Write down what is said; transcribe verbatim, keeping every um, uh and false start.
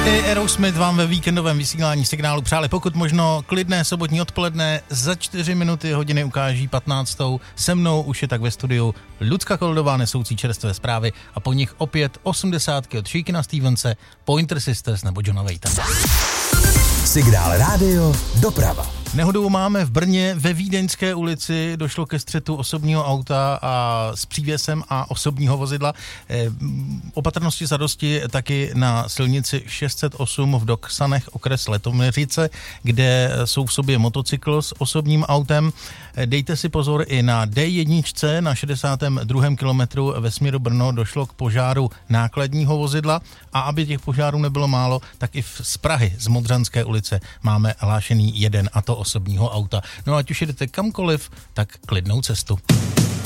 I Aerosmith vám ve víkendovém vysílání Signálu přáli pokud možno klidné sobotní odpoledne. Za čtyři minuty hodiny ukáží patnáctou. Se mnou už je tak ve studiu Lucka Koldová nesoucí čerstvé zprávy a po nich opět osmdesátky od Shakina Stevense, Pointer Sisters nebo Johna Waita. Signál rádio doprava. Nehodu máme v Brně ve Vídeňské ulici, došlo ke střetu osobního auta a s přívěsem a osobního vozidla. E, opatrnosti zadosti taky na silnici šest set osm v Doksanech, okres Letoměřice, kde jsou v sobě motocykl s osobním autem. E, dejte si pozor i na D jedna na šedesátém druhém kilometru ve směru Brno došlo k požáru nákladního vozidla a aby těch požárů nebylo málo, tak i z Prahy z Modřanské ulice máme hlášený jeden a to osobního auta. No ať už jedete kamkoliv, tak klidnou cestu.